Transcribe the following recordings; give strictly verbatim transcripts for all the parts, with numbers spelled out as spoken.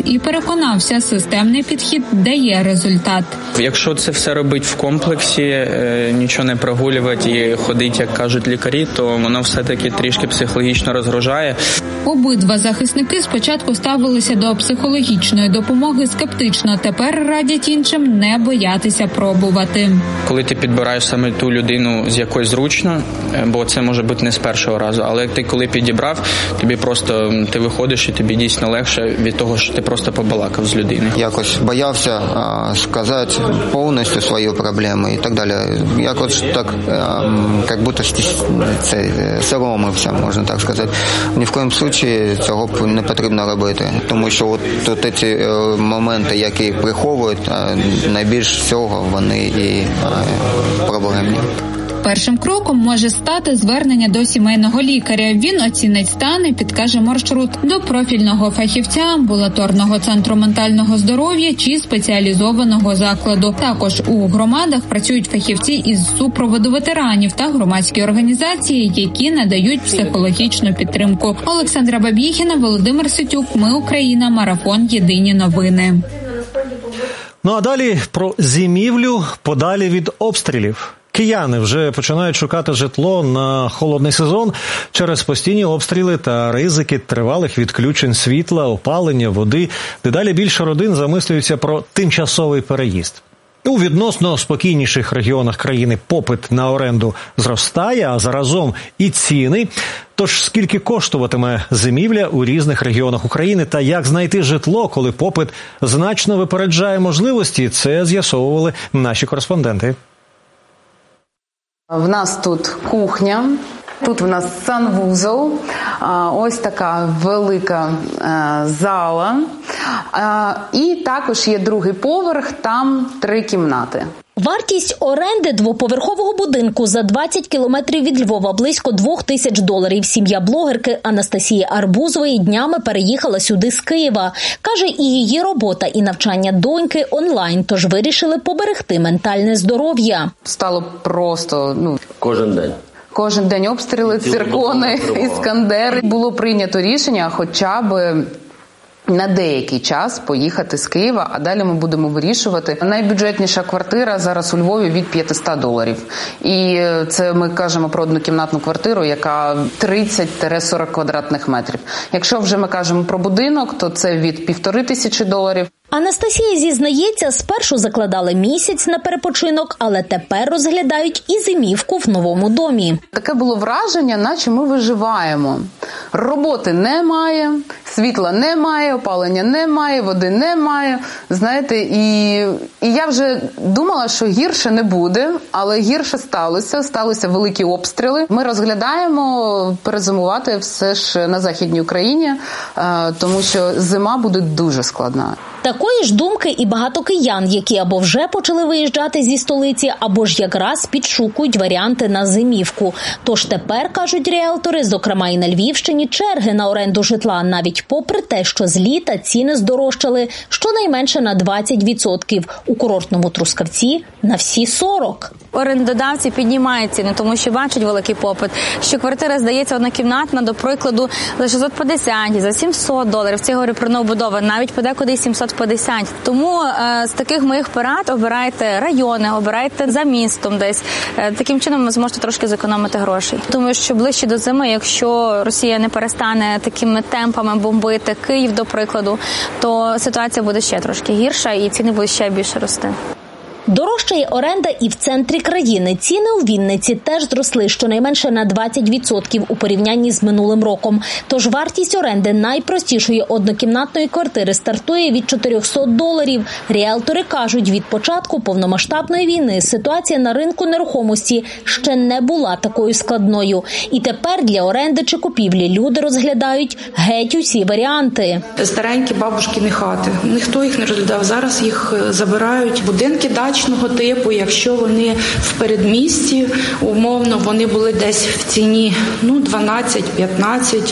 і переконався, системний підхід дає результат. Якщо це все робить в комплексі, нічого не прогулювати і ходити, як кажуть лікарі, то воно все-таки трішки психологічно розгружає. Обидва захисники спочатку ставилися до психологічної допомоги скептично, тепер радять іншим не боятися пробувати. Коли ти підбираєш саме ту людину, з якою зручно, бо це може бути не з першого разу, але ти коли підібрав, тобі просто, ти виходиш і тобі дійсно легше від того, що ти просто побалакав з людиною. Якось боявся а, сказати повністю свою проблему і так далі. Якось так, а, як будто це соромився, можна так сказати. Ні в коєму випадку цього не потрібно робити, тому що от, от ці моменти, які приховують, найбільш всього вони і проблемні. Першим кроком може стати звернення до сімейного лікаря. Він оцінить стан і підкаже маршрут до профільного фахівця, амбулаторного центру ментального здоров'я чи спеціалізованого закладу. Також у громадах працюють фахівці із супроводу ветеранів та громадські організації, які надають психологічну підтримку. Олександра Баб'їхіна, Володимир Ситюк. Ми Україна. Марафон. Єдині новини. Ну а далі про зимівлю подалі від обстрілів. Кияни вже починають шукати житло на холодний сезон через постійні обстріли та ризики тривалих відключень світла, опалення, води. Дедалі більше родин замислюються про тимчасовий переїзд. У відносно спокійніших регіонах країни попит на оренду зростає, а заразом і ціни. Тож скільки коштуватиме зимівля у різних регіонах України та як знайти житло, коли попит значно випереджає можливості, це з'ясовували наші кореспонденти. В нас тут кухня, тут в нас санвузол, ось така велика зала, і також є другий поверх, там три кімнати. Вартість оренди двоповерхового будинку за двадцять кілометрів від Львова близько двох тисяч доларів. Сім'я блогерки Анастасії Арбузової днями переїхала сюди з Києва. Каже, і її робота, і навчання доньки онлайн, тож вирішили поберегти ментальне здоров'я. Стало просто, ну... Кожен день. Кожен день обстріли, циркони, іскандери. Було прийнято рішення хоча б на деякий час поїхати з Києва, а далі ми будемо вирішувати. Найбюджетніша квартира зараз у Львові від п'ятсот доларів. І це ми кажемо про однокімнатну квартиру, яка тридцять - сорок квадратних метрів. Якщо вже ми кажемо про будинок, то це від півтори тисячі доларів. Анастасія зізнається, спершу закладали місяць на перепочинок, але тепер розглядають і зимівку в новому домі. Таке було враження, наче ми виживаємо. Роботи немає, світла немає, опалення немає, води немає. Знаєте, і, і я вже думала, що гірше не буде, але гірше сталося. Сталися великі обстріли. Ми розглядаємо перезимувати все ж на Західній Україні, тому що зима буде дуже складна. Такої ж думки і багато киян, які або вже почали виїжджати зі столиці, або ж якраз підшукують варіанти на зимівку. Тож тепер, кажуть ріелтори, зокрема і на Львівщині, черги на оренду житла, навіть попри те, що з літа ціни здорожчали щонайменше на двадцять відсотків. У курортному Трускавці на всі сорок відсотків. Орендодавці піднімають ціни, тому що бачать великий попит, що квартира здається однокімнатна, до прикладу, за шістсот п'ятдесят, за сімсот доларів. Це я говорю про новобудови, навіть подекуди і сімсот п'ятдесят. Тому е, з таких моїх порад обирайте райони, обирайте за містом десь. Е, таким чином ви зможете трошки зекономити грошей. Думаю, що ближче до зими, якщо Росія не перестане такими темпами бомбити Київ, до прикладу, то ситуація буде ще трошки гірша і ціни будуть ще більше рости. Дорожчає оренда і в центрі країни. Ціни у Вінниці теж зросли щонайменше на двадцять відсотків у порівнянні з минулим роком. Тож вартість оренди найпростішої однокімнатної квартири стартує від чотирьохсот доларів. Ріелтори кажуть, від початку повномасштабної війни ситуація на ринку нерухомості ще не була такою складною. І тепер для оренди чи купівлі люди розглядають геть усі варіанти. Старенькі бабушкіні хати. Ніхто їх не розглядав. Зараз їх забирають. Будинки дачі типу, якщо вони в передмісті, умовно, вони були десь в ціні ну, дванадцять-п'ятнадцять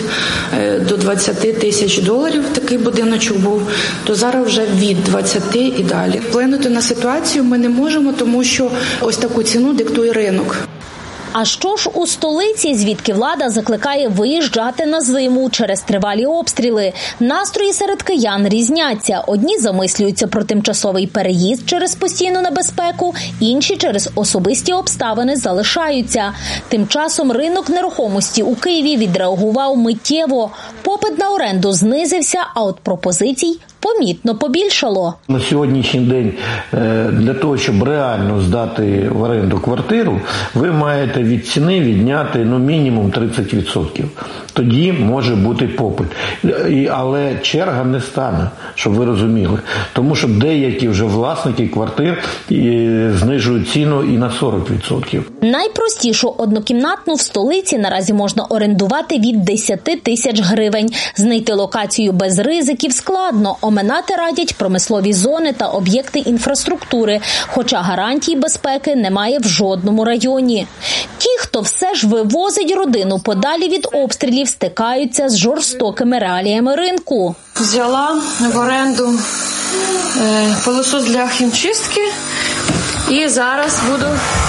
до двадцяти тисяч доларів, такий будиночок був, то зараз вже від двадцяти і далі. Вплинути на ситуацію ми не можемо, тому що ось таку ціну диктує ринок. А що ж у столиці, звідки влада закликає виїжджати на зиму через тривалі обстріли? Настрої серед киян різняться. Одні замислюються про тимчасовий переїзд через постійну небезпеку, інші через особисті обставини залишаються. Тим часом ринок нерухомості у Києві відреагував миттєво. Попит на оренду знизився, а от пропозицій помітно побільшало. На сьогоднішній день для того, щоб реально здати в оренду квартиру, ви маєте від ціни відняти ну, мінімум тридцять відсотків. Тоді може бути попит. Але черга не стане, щоб ви розуміли. Тому що деякі вже власники квартир знижують ціну і на сорок відсотків. Найпростішу однокімнатну в столиці наразі можна орендувати від десять тисяч гривень. Знайти локацію без ризиків складно. Оминати радять промислові зони та об'єкти інфраструктури, хоча гарантій безпеки немає в жодному районі. Ті, хто все ж вивозить родину подалі від обстрілів, стикаються з жорстокими реаліями ринку. Взяла в оренду е, пилосос для хімчистки і зараз буду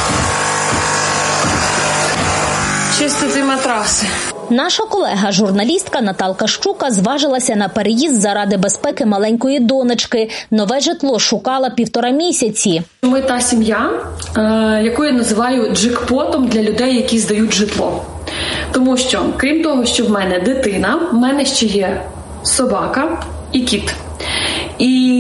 чистити матраси. Наша колега, журналістка Наталка Щука, зважилася на переїзд заради безпеки маленької донечки. Нове житло шукала півтора місяці. Ми та сім'я, яку я називаю джекпотом для людей, які здають житло. Тому що, крім того, що в мене дитина, в мене ще є собака і кіт. І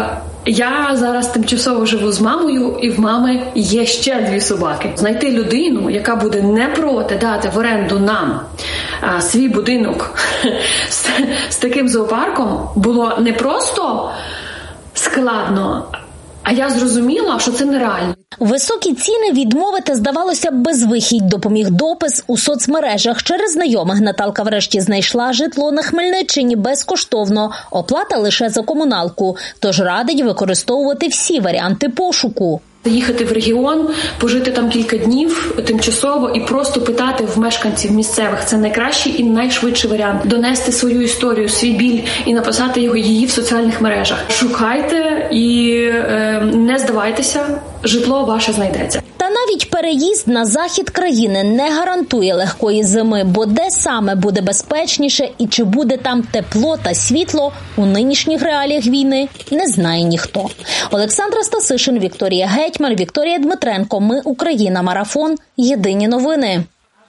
я зараз тимчасово живу з мамою, і в мами є ще дві собаки. Знайти людину, яка буде не проти дати в оренду нам а, свій будинок з, з таким зоопарком, було не просто складно, а я зрозуміла, що це нереально. Високі ціни відмовити, здавалося б, безвихідь, допоміг допис у соцмережах. Через знайомих Наталка врешті знайшла житло на Хмельниччині безкоштовно. Оплата лише за комуналку. Тож радить використовувати всі варіанти пошуку. Їхати в регіон, пожити там кілька днів тимчасово і просто питати в мешканців місцевих. Це найкращий і найшвидший варіант. Донести свою історію, свій біль і написати його її в соціальних мережах. Шукайте і е, не здавайтеся, житло ваше знайдеться. Та навіть переїзд на захід країни не гарантує легкої зими, бо де саме буде безпечніше і чи буде там тепло та світло у нинішніх реаліях війни, не знає ніхто. Олександра Стасишин, Вікторія Гетьман, Вікторія Дмитренко. Ми Україна. Марафон. Єдині новини.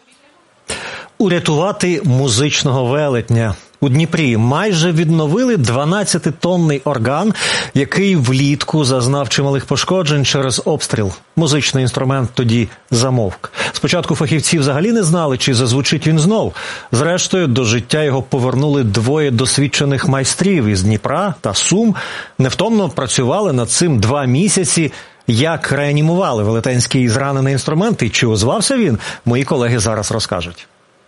Урятувати музичного велетня. У Дніпрі майже відновили дванадцятитонний орган, який влітку зазнав чималих пошкоджень через обстріл. Музичний інструмент тоді замовк. Спочатку фахівці взагалі не знали, чи зазвучить він знов. Зрештою, до життя його повернули двоє досвідчених майстрів із Дніпра та Сум. Невтомно працювали над цим два місяці. Як реанімували велетенський зранений інструмент і чи озвався він, мої колеги зараз розкажуть.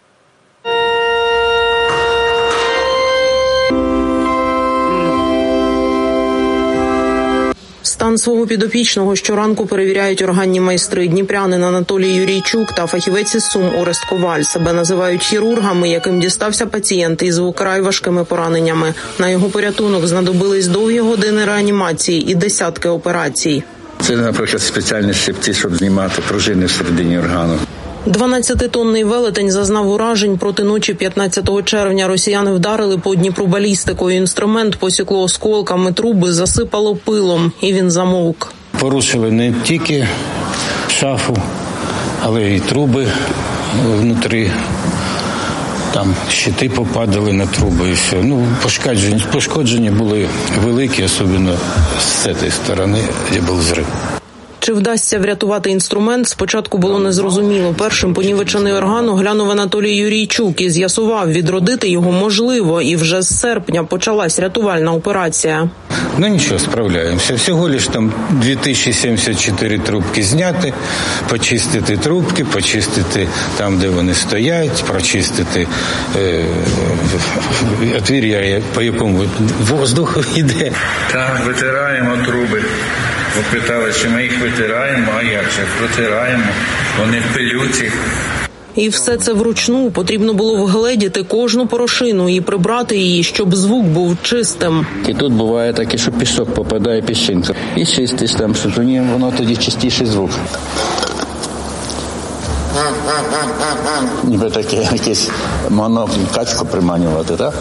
Стан свого підопічного щоранку перевіряють органні майстри. Дніпрянин Анатолій Юрійчук та фахівець із Сум Орест Коваль. Себе називають хірургами, яким дістався пацієнт із вкрай важкими пораненнями. На його порятунок знадобились довгі години реанімації і десятки операцій. Це, наприклад, спеціальні щипці, щоб знімати пружини всередині органу. дванадцятитонний велетень зазнав уражень. Проти ночі п'ятнадцятого червня росіяни вдарили по Дніпру балістикою. Інструмент посікло осколками, труби засипало пилом, і він замовк. Порушили не тільки шафу, але й труби внутрі. Там щити попадали на труби і все. Ну, пошкодження, пошкодження були великі, особливо з цієї сторони, де був взрив. Чи вдасться врятувати інструмент, спочатку було незрозуміло. Першим понівечений орган оглянув Анатолій Юрійчук і з'ясував, відродити його можливо. І вже з серпня почалась рятувальна операція. Ну нічого, справляємося. Всього лиш там дві тисячі сімдесят чотири трубки зняти, почистити трубки, почистити там, де вони стоять, прочистити е, отвір, по якому воздух йде. Так, витираємо труби. Ви питали, чи ми їх витираємо, а як же? Протираємо, вони в пилюці. І все це вручну. Потрібно було вгледіти кожну порошину і прибрати її, щоб звук був чистим. І тут буває таке, що пісок попадає піщинка. І чистиш там, що воно тоді чистіший звук. Ніби таке якесь монокль, качку приманювати, так?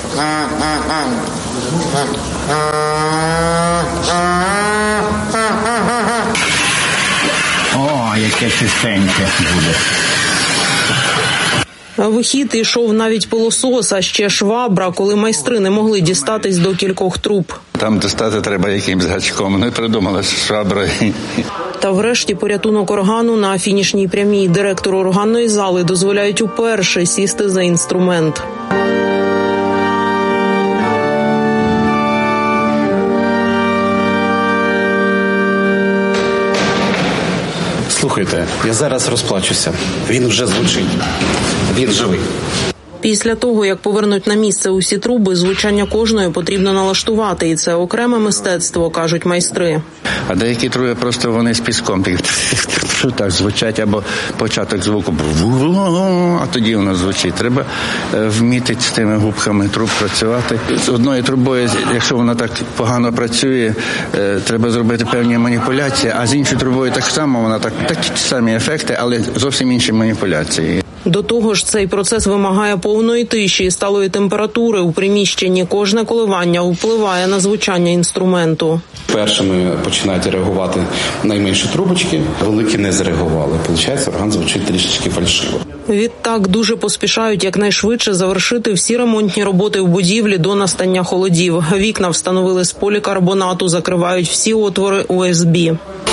О, яке чистеньке буде. В хід йшов навіть пилосос, а ще швабра, коли майстри не могли дістатись до кількох труб. Там достати треба якимсь гачком. Ну і придумали швабра. Та врешті порятунок органу на фінішній прямій. Директору органної зали дозволяють уперше сісти за інструмент. Слухайте, я зараз розплачуся. Він вже звучить. Він живий. Після того, як повернуть на місце усі труби, звучання кожної потрібно налаштувати. І це окреме мистецтво, кажуть майстри. А деякі труби просто вони з піском так звучать, або початок звуку, а тоді воно звучить. Треба вміти з тими губками труб працювати. З одною трубою, якщо вона так погано працює, треба зробити певні маніпуляції, а з іншою трубою так само, вона так, такі самі ефекти, але зовсім інші маніпуляції. До того ж, цей процес вимагає повної тиші і сталої температури у приміщенні. Кожне коливання впливає на звучання інструменту. Першими починають реагувати найменші трубочки, великі не зреагували. Получається, орган звучить трішечки фальшиво. Відтак дуже поспішають якнайшвидше завершити всі ремонтні роботи в будівлі до настання холодів. Вікна встановили з полікарбонату, закривають всі отвори о ес бі.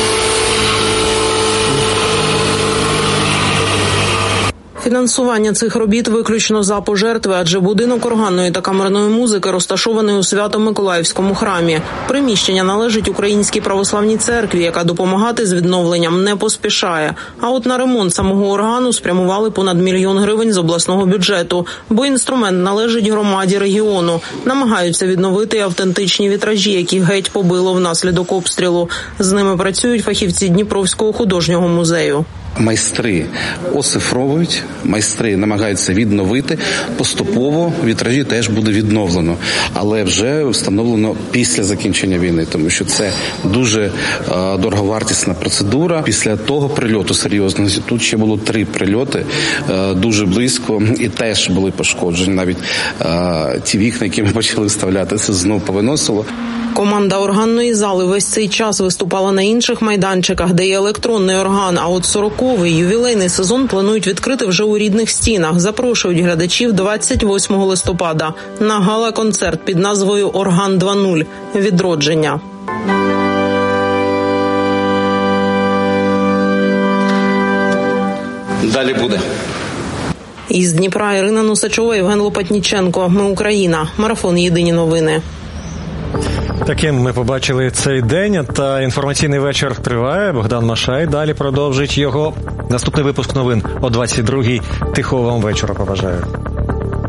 Фінансування цих робіт виключно за пожертви, адже будинок органної та камерної музики розташований у Свято-Миколаївському храмі. Приміщення належить Українській православній церкві, яка допомагати з відновленням не поспішає. А от на ремонт самого органу спрямували понад мільйон гривень з обласного бюджету, бо інструмент належить громаді регіону. Намагаються відновити автентичні вітражі, які геть побило внаслідок обстрілу. З ними працюють фахівці Дніпровського художнього музею. Майстри оцифровують, майстри намагаються відновити. Поступово вітражі теж буде відновлено, але вже встановлено після закінчення війни, тому що це дуже е, дороговартісна процедура. Після того прильоту серйозного, тут ще було три прильоти, е, дуже близько, і теж були пошкоджені. Навіть е, ті вікна, які ми почали вставляти, це знов повиносило. Команда органної зали весь цей час виступала на інших майданчиках, де є електронний орган, а от сороковий ювілейний сезон планують відкрити вже у рідних стінах. Запрошують глядачів двадцять восьмого листопада на гала-концерт під назвою «Орган два нуль. Відродження». Далі буде. Із Дніпра Ірина Носачова, Євген Лопатніченко. Ми Україна. Марафон «Єдині новини». Таким ми побачили цей день, та інформаційний вечір триває. Богдан Машай далі продовжить його. Наступний випуск новин о двадцять другій. Тихого вам вечора побажаю.